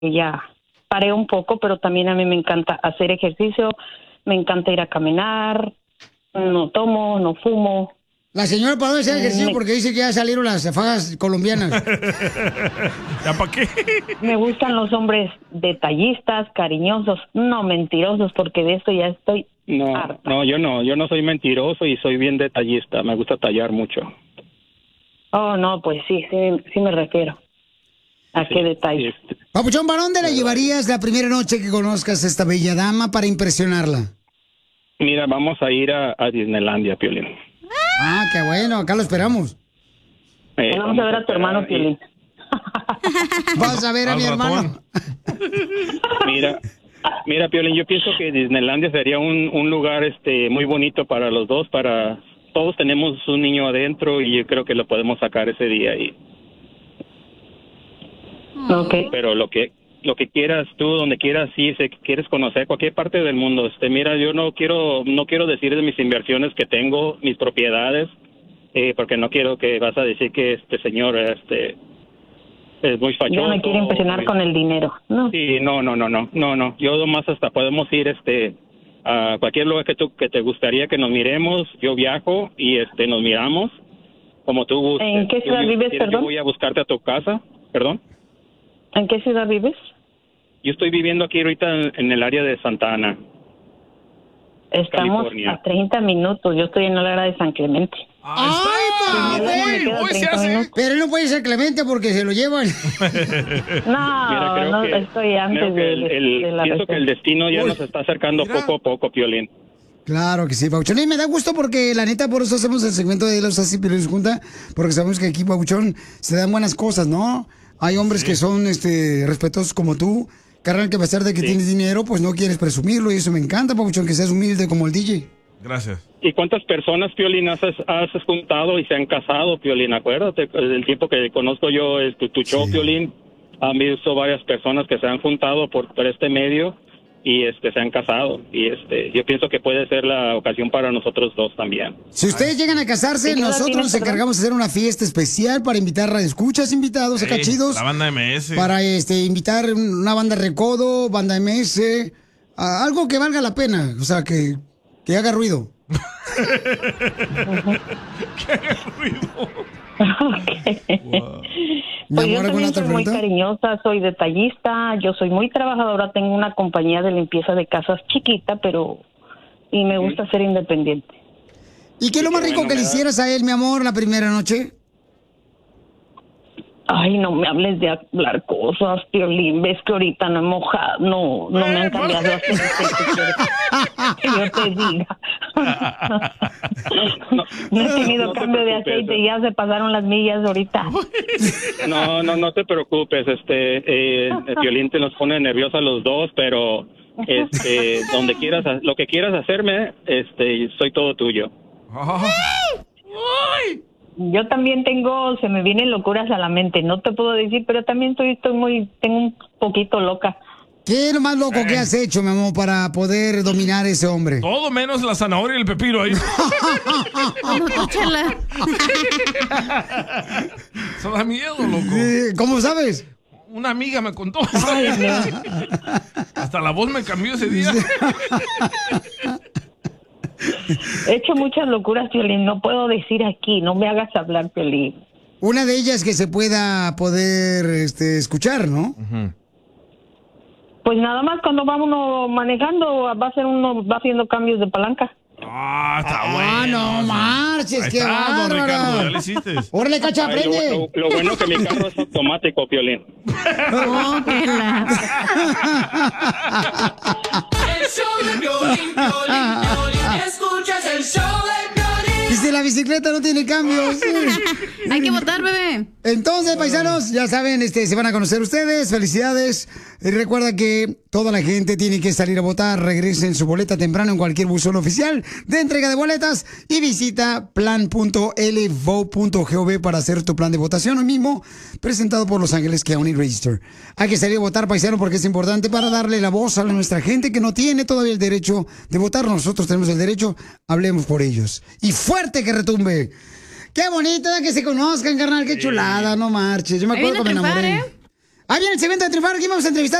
ya paré un poco, pero también a mí me encanta hacer ejercicio, me encanta ir a caminar, no tomo, no fumo. La señora paró de hacer ejercicio porque dice que ya salieron las fajas colombianas. ¿Ya para qué? Me gustan los hombres detallistas, cariñosos, no mentirosos, porque de esto ya estoy harta. No, yo no soy mentiroso y soy bien detallista, me gusta tallar mucho. Oh, no, pues sí me refiero. ¿A qué detalle? Papuchón, ¿para dónde la llevarías la primera noche que conozcas a esta bella dama para impresionarla? Mira, vamos a ir a Disneylandia, Piolín. Ah, qué bueno, acá lo esperamos. Vamos a ver a tu hermano, Piolín. Vas a ver a mi hermano. Mira, Piolín, yo pienso que Disneylandia sería un lugar muy bonito para los dos, todos tenemos un niño adentro y yo creo que lo podemos sacar ese día ahí. Okay. Pero lo que quieras tú, donde quieras, si quieres conocer cualquier parte del mundo, mira, yo no quiero decir de mis inversiones que tengo, mis propiedades, porque no quiero que vas a decir que este señor es muy fachoso. Yo me quiero impresionar con el dinero, ¿no? Sí, no, yo nomás hasta podemos ir a cualquier lugar que te gustaría que nos miremos, yo viajo y nos miramos como tú gustes. ¿En qué ciudad vives, perdón? Yo voy a buscarte a tu casa, perdón. ¿En qué ciudad vives? Yo estoy viviendo aquí ahorita en el área de Santa Ana. Estamos California. a 30 minutos. Yo estoy en el área de San Clemente. ¡Ay, Hoy se hace. Pero él no puede ser Clemente porque se lo llevan. No, estoy antes de la pienso que el destino ya nos está acercando poco a poco, Piolín. Claro que sí, Pabuchón. Y me da gusto porque, la neta, por eso hacemos el segmento de los Así Piolín Junta, porque sabemos que aquí, Pabuchón, se dan buenas cosas, ¿no? Hay hombres que son respetuosos como tú, carnal, que a pesar de que tienes dinero, pues no quieres presumirlo, y eso me encanta, Pabuchón, que seas humilde como el DJ. Gracias. ¿Y cuántas personas, Piolín, has juntado y se han casado, Piolín? Acuérdate, del tiempo que conozco yo tu show, Piolín, han visto varias personas que se han juntado por este medio y se han casado. Y yo pienso que puede ser la ocasión para nosotros dos también. Si ustedes llegan a casarse, nosotros nos encargamos de hacer una fiesta especial para invitar a escuchas invitados acá chidos. La banda MS. Para invitar una banda Recodo, banda MS, algo que valga la pena, o sea, que haga ruido. Que haga ruido. Wow. Pues yo también soy muy cariñosa, soy detallista, yo soy muy trabajadora, tengo una compañía de limpieza de casas chiquita, y me gusta ser independiente. ¿Y qué es lo más rico que le hicieras a él, mi amor, la primera noche? Ay, no me hables de hablar cosas, Piolín, ves que ahorita no he mojado, no me han cambiado así que yo te diga. No he tenido cambio de aceite y ya se pasaron las millas ahorita. No te preocupes, Piolín te nos pone nerviosos a los dos, pero donde quieras, lo que quieras hacerme, soy todo tuyo. Yo también se me vienen locuras a la mente, no te puedo decir, pero también tengo un poquito loca. ¿Qué es lo más loco que has hecho, mi amor, para poder dominar a ese hombre? Todo menos la zanahoria y el pepino ahí. Eso da miedo, loco. ¿Cómo sabes? Una amiga me contó. Hasta la voz me cambió ese día. He hecho muchas locuras, Piolín, no puedo decir aquí, no me hagas hablar, Piolín. Una de ellas que se pueda poder escuchar, ¿no? Uh-huh. Pues nada más cuando va uno manejando, va haciendo cambios de palanca. Está bueno. No marches, qué bárbaro. Ricardo, ya le hiciste. Órale, Cacha, aprende. Lo bueno que mi carro es automático, Piolín. El show de Piolín, escuchas el show de Piolín. Y si la bicicleta no tiene cambios. Hay que votar, bebé. Entonces, paisanos, ya saben, se van a conocer ustedes. Felicidades. Y recuerda que toda la gente tiene que salir a votar. Regresen su boleta temprano en cualquier buzón oficial de entrega de boletas y visita plan.lvote.gov para hacer tu plan de votación hoy mismo, presentado por Los Ángeles County Register. Hay que salir a votar, paisano, porque es importante para darle la voz a nuestra gente que no tiene todavía el derecho de votar. Nosotros tenemos el derecho, hablemos por ellos. Y fuerte que retumbe. Qué bonito que se conozcan, carnal, qué chulada, no marches. Yo me acuerdo cuando me enamoré. Ahí viene el segmento de triunfar. Aquí vamos a entrevistar